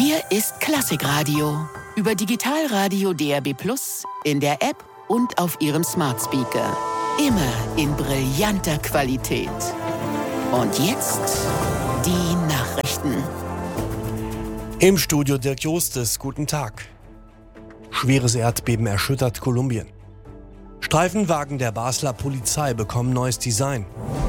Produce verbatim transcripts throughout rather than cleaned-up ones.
Hier ist Klassikradio. Über Digitalradio D A B plus, in der App und auf Ihrem Smart Speaker. Immer in brillanter Qualität. Und jetzt die Nachrichten. Im Studio Dirk Jostes, guten Tag. Schweres Erdbeben erschüttert Kolumbien. Streifenwagen der Basler Polizei bekommen neues Design.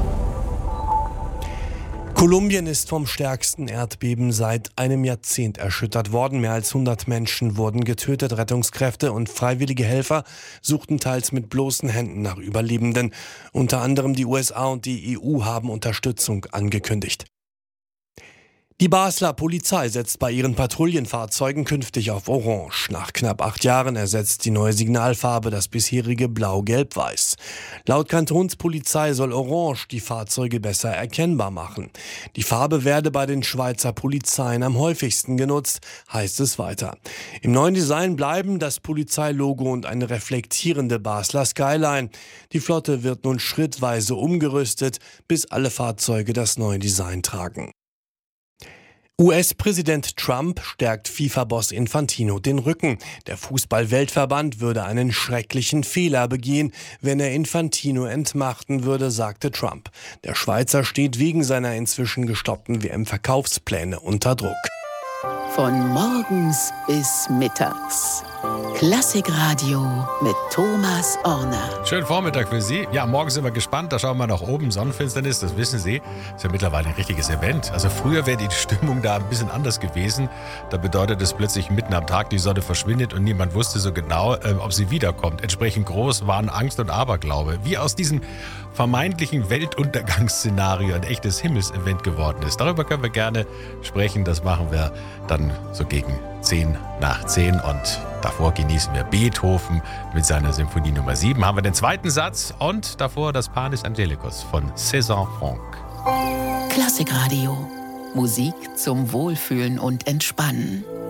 Kolumbien ist vom stärksten Erdbeben seit einem Jahrzehnt erschüttert worden. Mehr als hundert Menschen wurden getötet. Rettungskräfte und freiwillige Helfer suchten teils mit bloßen Händen nach Überlebenden. Unter anderem die U S A und die E U haben Unterstützung angekündigt. Die Basler Polizei setzt bei ihren Patrouillenfahrzeugen künftig auf Orange. Nach knapp acht Jahren ersetzt die neue Signalfarbe das bisherige Blau-Gelb-Weiß. Laut Kantonspolizei soll Orange die Fahrzeuge besser erkennbar machen. Die Farbe werde bei den Schweizer Polizeien am häufigsten genutzt, heißt es weiter. Im neuen Design bleiben das Polizeilogo und eine reflektierende Basler Skyline. Die Flotte wird nun schrittweise umgerüstet, bis alle Fahrzeuge das neue Design tragen. U S-Präsident Trump stärkt FIFA-Boss Infantino den Rücken. Der Fußball-Weltverband würde einen schrecklichen Fehler begehen, wenn er Infantino entmachten würde, sagte Trump. Der Schweizer steht wegen seiner inzwischen gestoppten W M-Verkaufspläne unter Druck. Von morgens bis mittags. Klassikradio mit Thomas Orner. Schönen Vormittag für Sie. Ja, morgen sind wir gespannt. Da schauen wir nach oben. Sonnenfinsternis, das wissen Sie. Ist ja mittlerweile ein richtiges Event. Also früher wäre die Stimmung da ein bisschen anders gewesen. Da bedeutet es plötzlich mitten am Tag, die Sonne verschwindet und niemand wusste so genau, äh, ob sie wiederkommt. Entsprechend groß waren Angst und Aberglaube. Wie aus diesem vermeintlichen Weltuntergangsszenario ein echtes Himmelsevent geworden ist. Darüber können wir gerne sprechen. Das machen wir dann so gegen zehn nach zehn und davor genießen wir Beethoven mit seiner Symphonie Nummer sieben. Haben wir den zweiten Satz und davor das Panis Angelicus von César-Franck. Klassikradio. Musik zum Wohlfühlen und Entspannen.